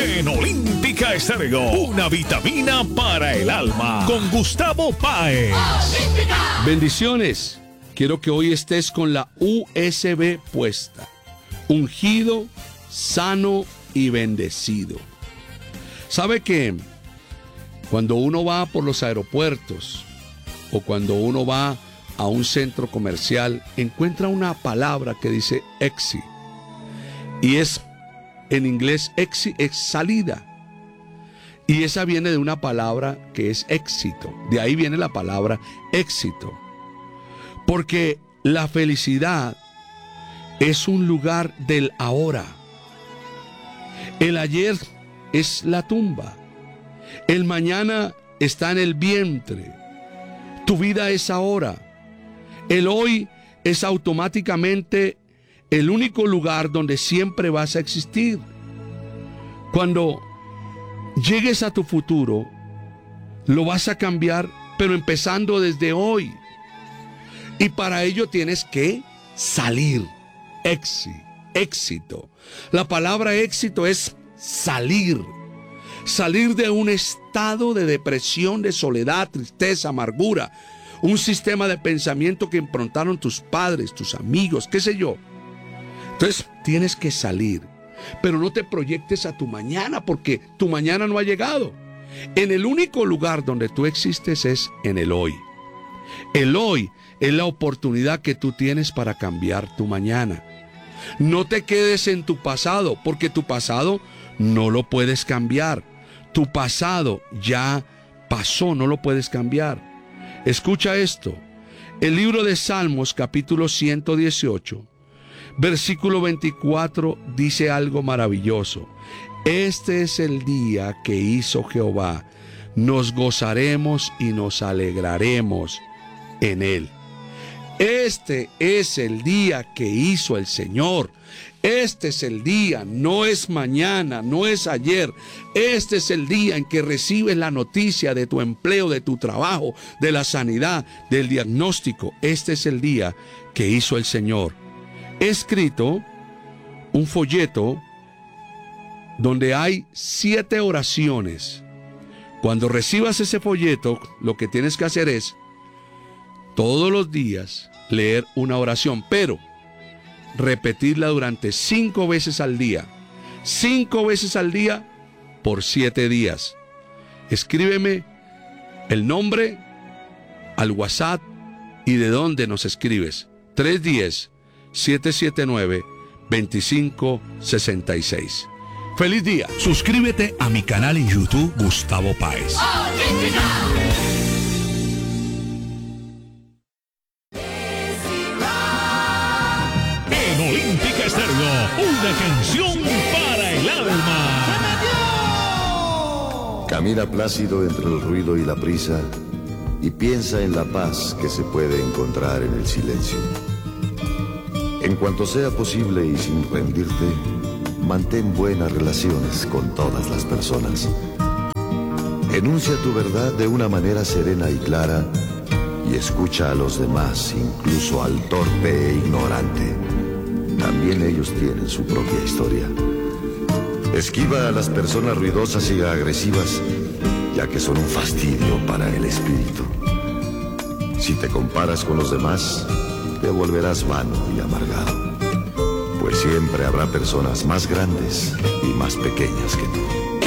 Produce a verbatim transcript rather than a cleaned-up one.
Olímpica Estéreo, una vitamina para el alma, con Gustavo Páez. Bendiciones. Quiero que hoy estés con la U S B puesta. Ungido, sano y bendecido. ¿Sabe que cuando uno va por los aeropuertos o cuando uno va a un centro comercial, encuentra una palabra que dice exit? Y es, en inglés, exit es salida. Y esa viene de una palabra que es éxito. De ahí viene la palabra éxito. Porque la felicidad es un lugar del ahora. El ayer es la tumba. El mañana está en el vientre. Tu vida es ahora. El hoy es automáticamente el único lugar donde siempre vas a existir. Cuando llegues a tu futuro, lo vas a cambiar, pero empezando desde hoy. Y para ello tienes que salir. Éxito, éxito. La palabra éxito es salir. Salir de un estado de depresión, de soledad, tristeza, amargura. Un sistema de pensamiento que improntaron tus padres, tus amigos, qué sé yo. Entonces tienes que salir. Pero no te proyectes a tu mañana, porque tu mañana no ha llegado. En el único lugar donde tú existes es en el hoy. El hoy es la oportunidad que tú tienes para cambiar tu mañana. No te quedes en tu pasado, porque tu pasado no lo puedes cambiar. Tu pasado ya pasó, no lo puedes cambiar. Escucha esto. El libro de Salmos, capítulo ciento dieciocho, versículo veinticuatro, dice algo maravilloso. Este es el día que hizo Jehová. Nos gozaremos y nos alegraremos en él. Este es el día que hizo el Señor. Este es el día, no es mañana, no es ayer. Este es el día en que recibes la noticia de tu empleo, de tu trabajo, de la sanidad, del diagnóstico. Este es el día que hizo el Señor. He escrito un folleto donde hay siete oraciones. Cuando recibas ese folleto, lo que tienes que hacer es todos los días leer una oración, pero repetirla durante cinco veces al día. Cinco veces al día por siete días. Escríbeme el nombre al WhatsApp y de dónde nos escribes. tres uno cero, siete siete nueve, dos cinco seis seis. ¡Feliz día! Suscríbete a mi canal en YouTube, Gustavo Páez. En Olímpica Estéreo, una canción para el alma. Camina plácido entre el ruido y la prisa y piensa en la paz que se puede encontrar en el silencio. En cuanto sea posible y sin rendirte, mantén buenas relaciones con todas las personas. Enuncia tu verdad de una manera serena y clara y escucha a los demás, incluso al torpe e ignorante. También ellos tienen su propia historia. Esquiva a las personas ruidosas y agresivas, ya que son un fastidio para el espíritu. Si te comparas con los demás, te volverás vano y amargado, pues siempre habrá personas más grandes y más pequeñas que tú.